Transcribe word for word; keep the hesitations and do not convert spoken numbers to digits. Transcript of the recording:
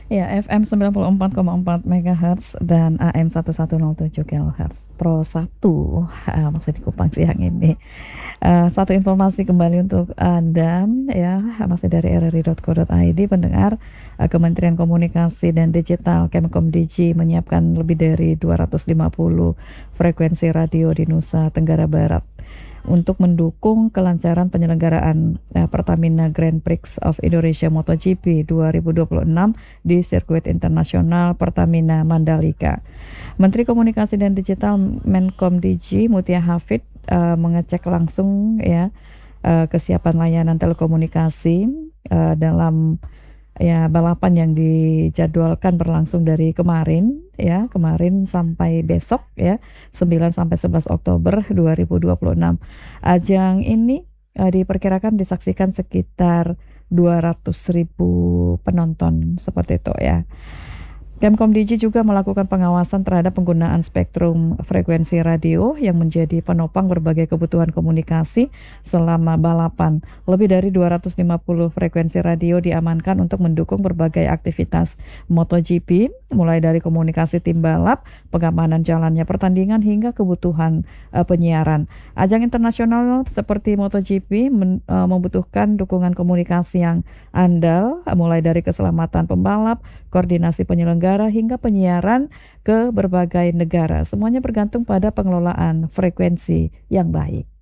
Ya, F M sembilan puluh empat koma empat megahertz dan A M seribu seratus tujuh kilohertz. Pro satu, eee, masih di Kupang siang ini. Eee, satu informasi kembali untuk Anda ya, masih dari r r i dot co dot i d pendengar, eee, Kementerian Komunikasi dan Digital Kemkomdigi menyiapkan lebih dari dua ratus lima puluh frekuensi radio di Nusa Tenggara Barat untuk mendukung kelancaran penyelenggaraan eh, Pertamina Grand Prix of Indonesia MotoGP dua ribu dua puluh enam di sirkuit internasional Pertamina Mandalika. Menteri Komunikasi dan Digital Menkomdigi Mutia Hafid eh, mengecek langsung ya eh, kesiapan layanan telekomunikasi eh, dalam ya balapan yang dijadwalkan berlangsung dari kemarin ya, kemarin sampai besok ya, sembilan sampai sebelas Oktober dua ribu dua puluh enam. Ajang ini eh, diperkirakan disaksikan sekitar dua ratus ribu penonton seperti itu ya. Kemkomdigi juga melakukan pengawasan terhadap penggunaan spektrum frekuensi radio yang menjadi penopang berbagai kebutuhan komunikasi selama balapan. Lebih dari dua ratus lima puluh frekuensi radio diamankan untuk mendukung berbagai aktivitas MotoGP, mulai dari komunikasi tim balap, pengamanan jalannya pertandingan, hingga kebutuhan uh, penyiaran. Ajang internasional seperti MotoGP men, uh, membutuhkan dukungan komunikasi yang andal, mulai dari keselamatan pembalap, koordinasi penyelenggara, hingga penyiaran ke berbagai negara. Semuanya bergantung pada pengelolaan frekuensi yang baik.